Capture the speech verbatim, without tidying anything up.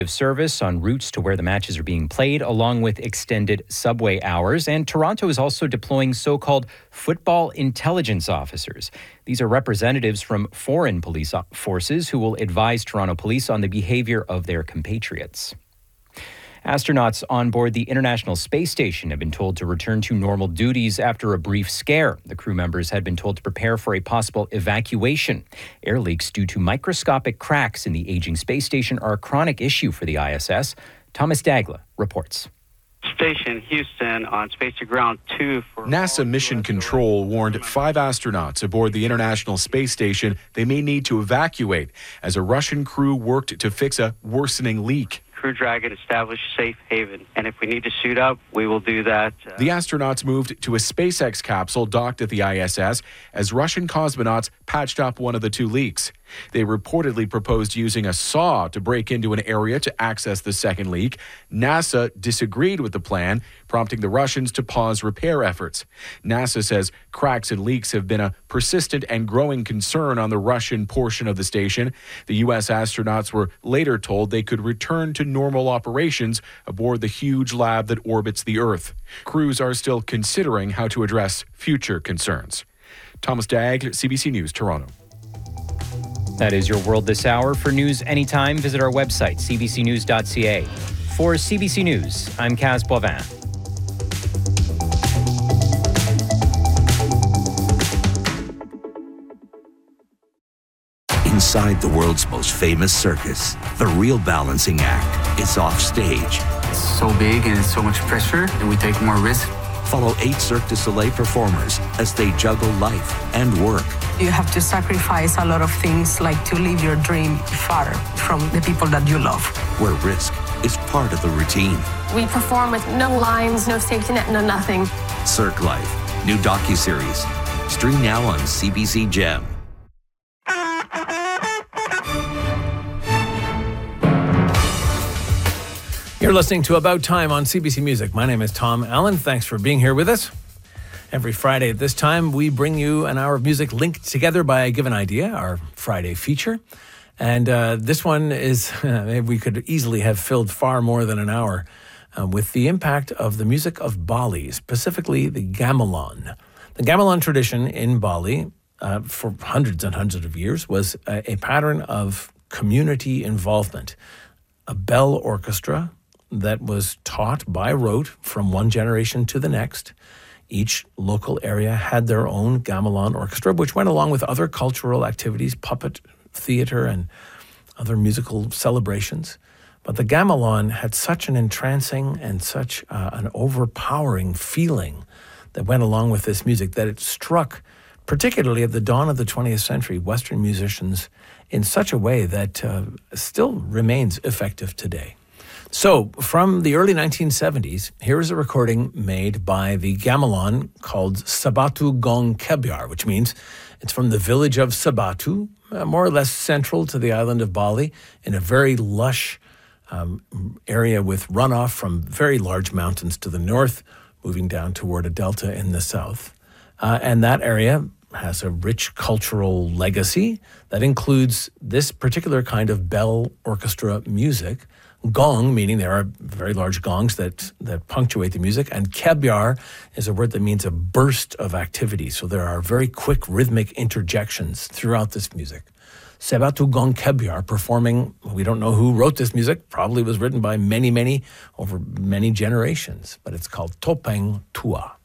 service on routes to where the matches are being played, along with extended subway hours. And Toronto is also deploying so-called football intelligence officers. These are representatives from foreign police forces who will advise Toronto police on the behavior of their compatriots. Astronauts on board the International Space Station have been told to return to normal duties after a brief scare. The crew members had been told to prepare for a possible evacuation. Air leaks due to microscopic cracks in the aging space station are a chronic issue for the I S S. Thomas Dagla reports. Station Houston on Space to Ground two. For NASA Mission Control warned five astronauts aboard the International Space Station they may need to evacuate as a Russian crew worked to fix a worsening leak. Crew Dragon established safe haven, and if we need to suit up, we will do that. Uh, the astronauts moved to a SpaceX capsule docked at the I S S as Russian cosmonauts patched up one of the two leaks. They reportedly proposed using a saw to break into an area to access the second leak. NASA disagreed with the plan, prompting the Russians to pause repair efforts. NASA says cracks and leaks have been a persistent and growing concern on the Russian portion of the station. The U S astronauts were later told they could return to normal operations aboard the huge lab that orbits the Earth. Crews are still considering how to address future concerns. Thomas Dagg, C B C News, Toronto. That is your world this hour. For news anytime, visit our website, c b c news dot c a. For C B C News, I'm Kaz Boivin. Inside the world's most famous circus, the real balancing act is off stage. It's so big and it's so much pressure, and we take more risk. Follow eight Cirque du Soleil performers as they juggle life and work. You have to sacrifice a lot of things, like to live your dream far from the people that you love. Where risk is part of the routine. We perform with no lines, no safety net, no nothing. Cirque Life, new docuseries. Stream now on C B C Gem. You're listening to About Time on C B C Music. My name is Tom Allen. Thanks for being here with us. Every Friday at this time, we bring you an hour of music linked together by a given idea, our Friday feature. And uh, this one is, uh, we could easily have filled far more than an hour uh, with the impact of the music of Bali, specifically the gamelan. The gamelan tradition in Bali uh, for hundreds and hundreds of years was a, a pattern of community involvement. A bell orchestra that was taught by rote from one generation to the next. Each local area had their own gamelan orchestra, which went along with other cultural activities, puppet theater and other musical celebrations. But the gamelan had such an entrancing and such uh, an overpowering feeling that went along with this music that it struck, particularly at the dawn of the twentieth century, Western musicians in such a way that uh, still remains effective today. So, from the early nineteen seventies, here is a recording made by the gamelan called Sabatu Gong Kebyar, which means it's from the village of Sabatu, uh, more or less central to the island of Bali, in a very lush um, area with runoff from very large mountains to the north, moving down toward a delta in the south. Uh, and that area has a rich cultural legacy that includes this particular kind of bell orchestra music. Gong, meaning there are very large gongs that, that punctuate the music, and kebyar is a word that means a burst of activity. So there are very quick rhythmic interjections throughout this music. Sabatu Gong Kebyar performing, we don't know who wrote this music, probably was written by many, many, over many generations, but it's called Topeng Tua.